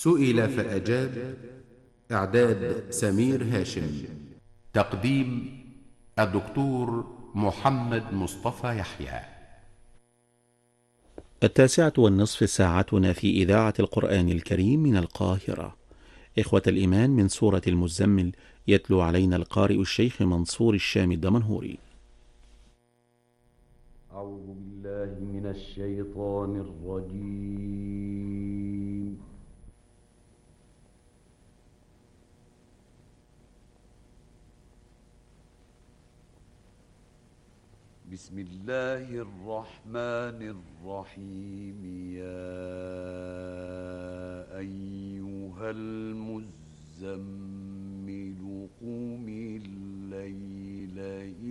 سئل فأجاب. إعداد سمير هاشم. تقديم الدكتور محمد مصطفى يحيى. 9:30 ساعتنا في إذاعة القرآن الكريم من القاهرة. إخوة الإيمان، من سورة المزمل يتلو علينا القارئ الشيخ منصور الشامي الدمنهوري. أعوذ بالله من الشيطان الرجيم. بسم الله الرحمن الرحيم. يا أيها المزمل قم الليل